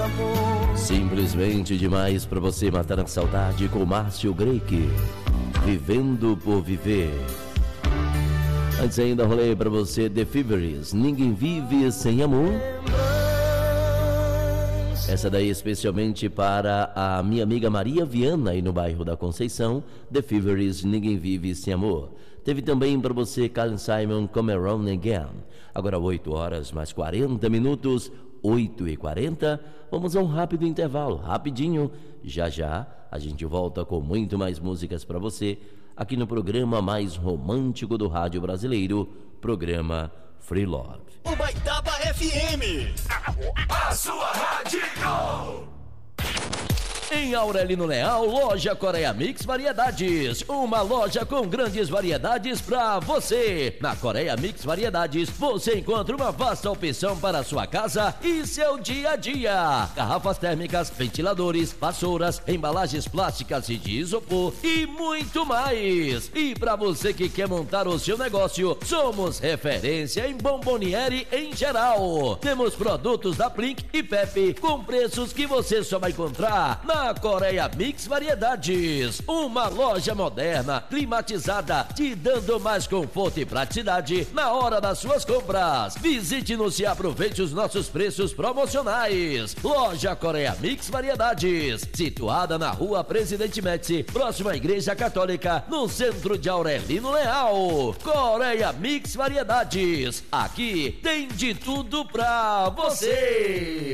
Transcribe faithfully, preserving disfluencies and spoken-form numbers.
amor. Simplesmente demais pra você matar a saudade com Márcio Greik. Vivendo por Viver. Antes ainda rolei pra você The Fevers, Ninguém Vive Sem Amor. Essa daí especialmente para a minha amiga Maria Viana, aí no bairro da Conceição. The Fevers, Ninguém Vive Sem Amor. Teve também para você Carly Simon, Come Around Again. Agora oito horas mais quarenta minutos, oito e quarenta. Vamos a um rápido intervalo, rapidinho. Já já a gente volta com muito mais músicas para você, aqui no programa mais romântico do rádio brasileiro, programa Free Love. Ubaitaba F M, a sua rádio. Em Aurelino Leal, loja Coreia Mix Variedades. Uma loja com grandes variedades para você. Na Coreia Mix Variedades, você encontra uma vasta opção para a sua casa e seu dia a dia. Garrafas térmicas, ventiladores, vassouras, embalagens plásticas e de isopor e muito mais. E para você que quer montar o seu negócio, somos referência em bomboniere em geral. Temos produtos da Plink e Pepe com preços que você só vai encontrar na A Coreia Mix Variedades, uma loja moderna, climatizada, te dando mais conforto e praticidade na hora das suas compras. Visite-nos e aproveite os nossos preços promocionais. Loja Coreia Mix Variedades, situada na rua Presidente Médici, próxima à Igreja Católica, no centro de Aurelino Leal. Coreia Mix Variedades, aqui tem de tudo pra você.